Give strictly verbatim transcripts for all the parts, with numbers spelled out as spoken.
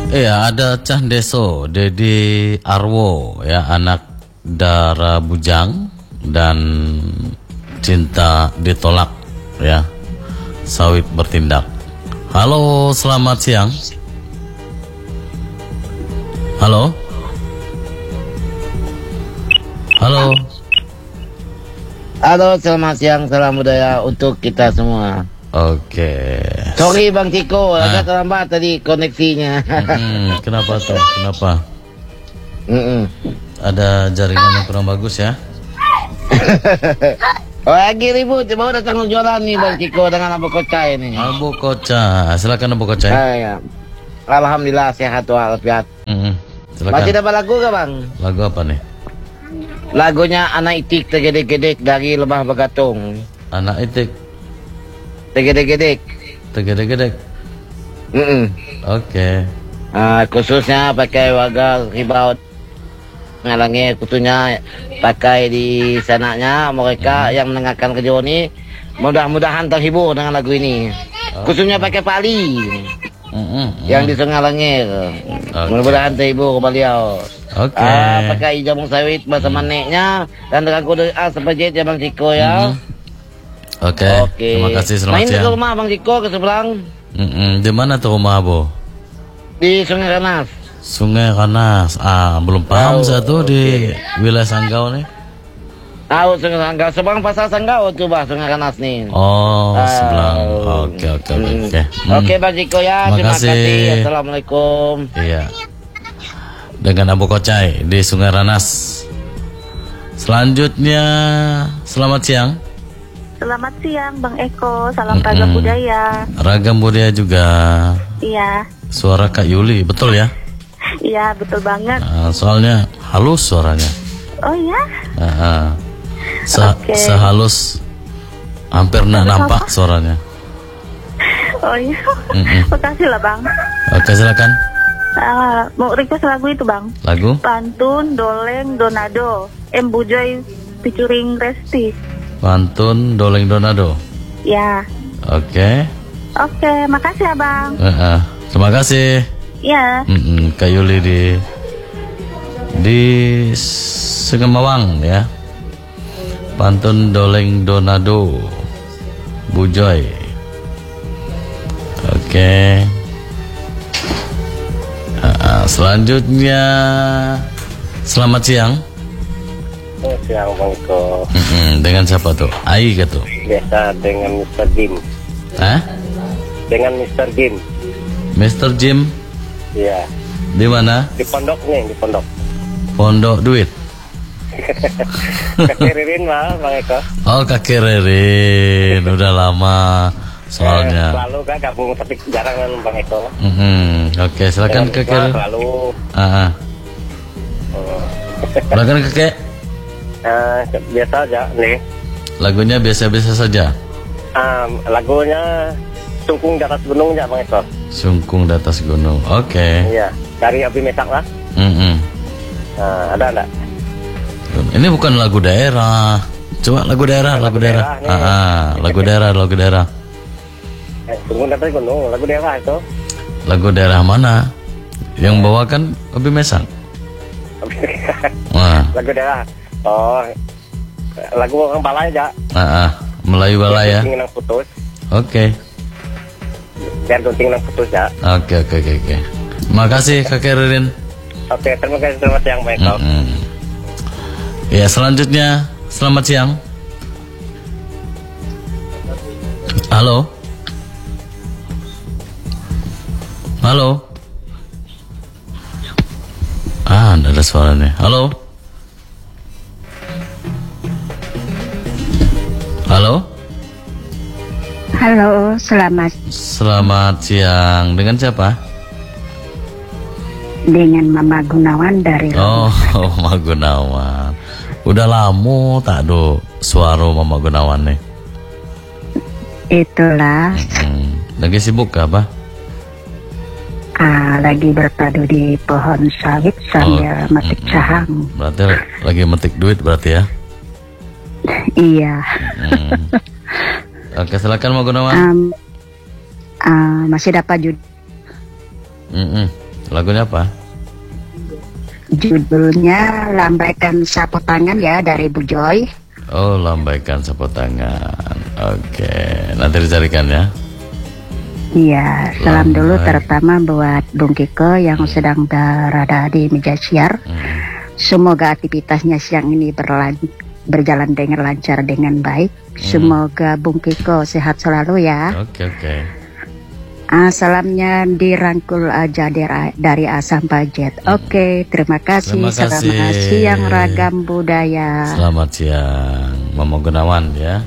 Iya, ada Cah Deso, Dedi Arwo, ya, anak Dara Bujang dan Cinta Ditolak, ya, Sawit Bertindak. Halo, selamat siang. Halo. Halo. Halo, selamat siang, salam budaya untuk kita semua. Oke. Sorry Bang Ciko, ah. agak terlambat tadi koneksinya. Mm-mm. Kenapa tuh? Kenapa? Mm-mm. Ada jaringan yang kurang bagus ya? Oh, lagi ribut, baru datang jualan nih Bang Ciko dengan Abu Kocai nih. Abu Kocai, silakan Abu Kocai. Ah, ya. Alhamdulillah sehat walafiat. Mm-mm. Silakan. Masih dapat lagu gak Bang? Lagu apa nih? Lagunya Anak Itik Tegedek-gedek dari Lebah Begatung. Anak Itik Tegedek-gedek. Tegedek-gedek. Mm-mm. Oke. Uh, khususnya pakai warga ribau ngalangi kutunya pakai di sananya mereka hmm. yang mendengarkan radio ini mudah-mudahan terhibur dengan lagu ini. Okay. Khususnya pakai Pali mm -mm. yang di Sungai Langir. Okay. Mudah-mudahan terhibur beliau. Oke. Okay. Uh, pakai jamu sawit bersama hmm. neknya dan dengan kode A seperti ya Bang Ciko ya. Hmm. Oke. Okay. Okay. Terima kasih, selamat Main siang. Main ke rumah Bang Ciko ke seberang. Mm -mm. Di mana tuh rumah Abo? Di Sungai Kanas. Sungai Kanas. Ah, belum paham oh, saya tuh okay. Di wilayah Sanggau nih. Tahu Sungai Sanggau, seberang pasar Sanggau tuh Bah, Sungai Kanas nih. Oh, uh, sebelah. Oke, oke, oke. Oke Bang Ciko ya, terima, terima kasih. kasih. Assalamualaikum. Iya. Dengan Abu Kocai di Sungai Kanas. Selanjutnya, selamat siang. Selamat siang Bang Eko, salam mm-hmm. ragam budaya. Ragam budaya juga. Iya. Suara Kak Yuli, betul ya? Iya, betul banget. Nah, soalnya halus suaranya. Oh iya? Nah, se okay. Sehalus hampir nak nampak apa? Suaranya. Oh iya. Mm-hmm. Makasih lah Bang. Oke, silakan. Uh, mau request lagu itu Bang. Lagu? Pantun Doleng Donado, M Bujoy featuring Resti. Pantun Doleng Donado. Ya. Oke. Okay. Oke, okay, makasih Abang. Uh -uh. Terima kasih. Ya. Mm -mm, Kak Yuli di di Sengemawang ya. Pantun Doleng Donado, Bujoy. Oke. Okay. Uh -uh. Selanjutnya, selamat siang. Oh, siang Bang Eko. Mm-mm, dengan siapa tuh? Ai gitu. Biasa dengan Mister Jim. Hah? Dengan Mister Jim. Mister Jim? Iya. Di mana? Di pondok nih, di pondok. Pondok duit. Kakek Ririn mah Bang Eko. Oh, Kakek Ririn, udah lama soalnya. Eh, selalu kan gabung tapi jarang kan Bang Eko. Mm-hmm. Oke, okay, silakan Kakek. Selalu. Ah. Uh-huh. Oh. Silakan Kakek. Uh, biasa aja nih. Lagunya biasa-biasa saja. Um, lagunya Sungkung di atas gunung ya Bang Eko. Sungkung di atas gunung. Oke. Okay. Iya, dari Abi Mesak lah. Mm -hmm. uh, ada ada. Ini bukan lagu daerah. Coba lagu daerah, lagu, lagu daerah. daerah ah, ah, lagu daerah, lagu daerah. Eh, Sungkung di atas gunung, lagu daerah itu. Lagu daerah mana? Yang bawakan Abi Mesak. Wah. Lagu daerah. Oh, lagu orang Balai aja. Ah, ah. Melayu Balai ya. Gunting nang putus. Oke. Okay. Biar gunting nang putus ya. Oke, okay, oke, okay, oke, okay. Terima kasih Kakek Ririn. Oke, okay, terima kasih, selamat siang Bang Eko. Mm-hmm. Ya, selanjutnya selamat siang. Halo. Halo. Ah, tidak ada suaranya. Halo. Halo. Halo, selamat. Selamat siang. Dengan siapa? Dengan Mama Gunawan dari Oh, oh Mama Gunawan. Udah lama tak do suara Mama Gunawan nih. Itulah. Hmm, lagi sibuk apa? Ah, lagi berpadu di pohon sawit sambil oh, metik mm, cahang. Berarti lagi metik duit berarti ya? Iya. Hmm. Oke, silakan Mama Gunawan. Um, uh, masih dapat jud. Mm -mm. Lagunya apa? Judulnya Lambaikan Sapu Tangan ya, dari Bu Joy. Oh, Lambaikan Sapu Tangan. Oke, nanti dicarikan ya. Iya, salam Lambai. dulu terutama buat Bung Kiko yang sedang berada di meja siar. Hmm. Semoga aktivitasnya siang ini berlan berjalan dengan lancar dengan baik. Semoga Bung Kiko sehat selalu ya. Oke, oke. Ah, salamnya dirangkul aja dari, dari A sampai Z. Oke, terima kasih. Terima kasih. Selamat siang ragam budaya. Selamat siang, Mama Gunawan ya.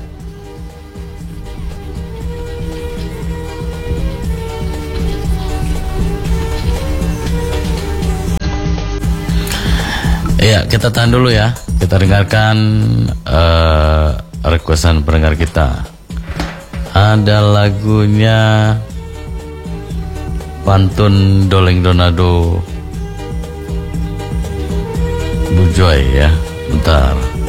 Iya, kita tahan dulu ya. Kita dengarkan uh, requestan pendengar kita. Ada lagunya Pantun Doleng Donado Bu Joy ya. Bentar.